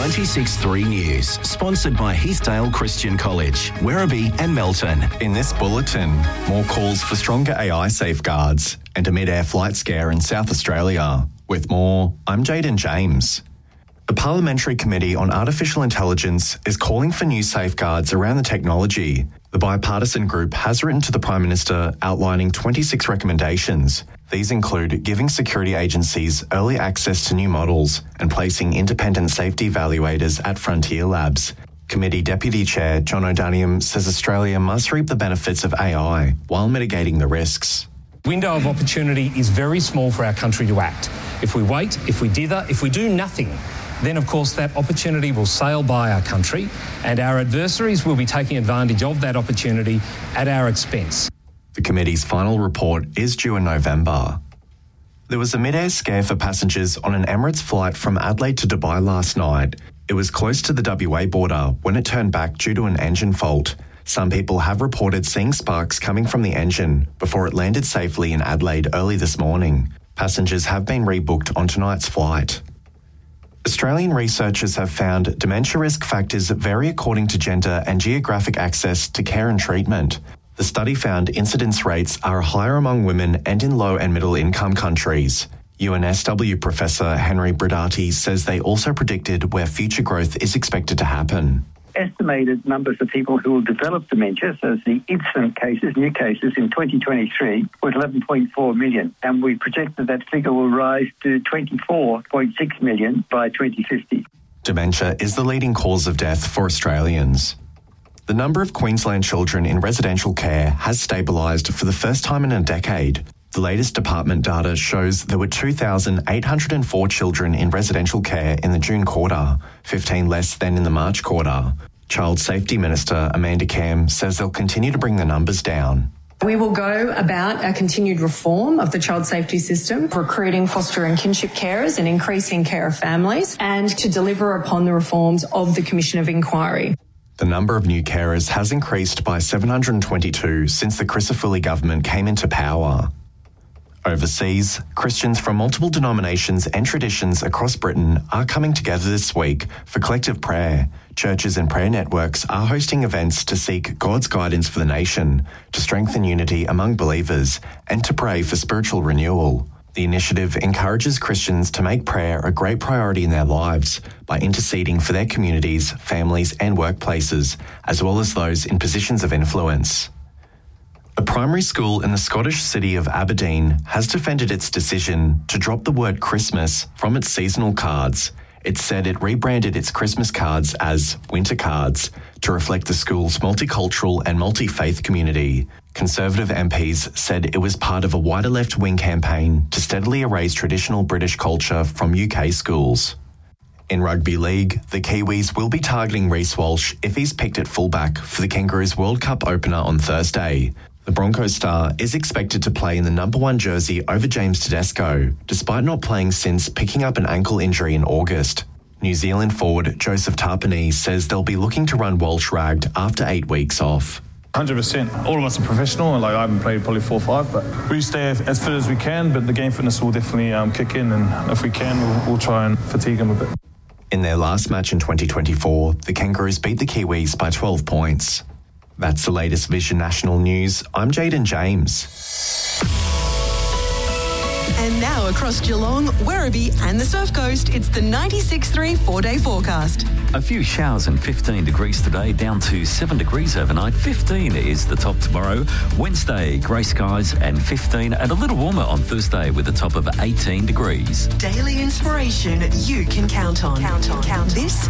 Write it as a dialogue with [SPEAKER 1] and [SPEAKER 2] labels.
[SPEAKER 1] 96.3 News, sponsored by Heathdale Christian College, Werribee and Melton.
[SPEAKER 2] In this bulletin, more calls for stronger AI safeguards and a mid-air flight scare in South Australia. With more, I'm Jaden James. The Parliamentary Committee on Artificial Intelligence is calling for new safeguards around the technology. The bipartisan group has written to the Prime Minister outlining 26 recommendations. These include giving security agencies early access to new models and placing independent safety evaluators at frontier labs. Committee Deputy Chair John O'Daniam says Australia must reap the benefits of AI while mitigating the risks.
[SPEAKER 3] Window of opportunity is very small for our country to act. If we wait, if we dither, if we do nothing, then of course that opportunity will sail by our country and our adversaries will be taking advantage of that opportunity at our expense.
[SPEAKER 2] The committee's final report is due in November. There was a mid-air scare for passengers on an Emirates flight from Adelaide to Dubai last night. It was close to the WA border when it turned back due to an engine fault. Some people have reported seeing sparks coming from the engine before it landed safely in Adelaide early this morning. Passengers have been rebooked on tonight's flight. Australian researchers have found dementia risk factors vary according to gender and geographic access to care and treatment. The study found incidence rates are higher among women and in low and middle income countries. UNSW Professor Henry Brodati says they also predicted where future growth is expected to happen.
[SPEAKER 4] Estimated numbers of people who will develop dementia, so the incident cases, new cases in 2023 was 11.4 million, and we project that figure will rise to 24.6 million by 2050.
[SPEAKER 2] Dementia is the leading cause of death for Australians. The number of Queensland children in residential care has stabilised for the first time in a decade. The latest department data shows there were 2,804 children in residential care in the June quarter, 15 less than in the March quarter. Child Safety Minister Amanda Cam says they'll continue to bring the numbers down.
[SPEAKER 5] We will go about our continued reform of the child safety system, recruiting foster and kinship carers and increasing care of families, and to deliver upon the reforms of the Commission of Inquiry.
[SPEAKER 2] The number of new carers has increased by 722 since the Crisafulli government came into power. Overseas, Christians from multiple denominations and traditions across Britain are coming together this week for collective prayer. Churches and prayer networks are hosting events to seek God's guidance for the nation, to strengthen unity among believers, and to pray for spiritual renewal. The initiative encourages Christians to make prayer a great priority in their lives by interceding for their communities, families, and workplaces, as well as those in positions of influence. A primary school in the Scottish city of Aberdeen has defended its decision to drop the word Christmas from its seasonal cards. It said it rebranded its Christmas cards as Winter Cards to reflect the school's multicultural and multi-faith community. Conservative MPs said it was part of a wider left-wing campaign to steadily erase traditional British culture from UK schools. In rugby league, the Kiwis will be targeting Reece Walsh if he's picked at fullback for the Kangaroos World Cup opener on Thursday. The Broncos star is expected to play in the number 1 jersey over James Tedesco, despite not playing since picking up an ankle injury in August. New Zealand forward Joseph Tarpany says they'll be looking to run Walsh ragged after 8 weeks off.
[SPEAKER 6] 100%. All of us are professional. I haven't played probably 4 or 5, but we stay as fit as we can, but the game fitness will definitely kick in, and if we can, we'll try and fatigue them a bit.
[SPEAKER 2] In their last match in 2024, the Kangaroos beat the Kiwis by 12 points. That's the latest Vision National News. I'm Jaden James.
[SPEAKER 7] And now across Geelong, Werribee and the Surf Coast, it's the 96.3 4-day forecast.
[SPEAKER 8] A few showers and 15 degrees today, down to 7 degrees overnight. 15 is the top tomorrow. Wednesday, grey skies and 15, and a little warmer on Thursday with a top of 18 degrees.
[SPEAKER 7] Daily inspiration you can count on. This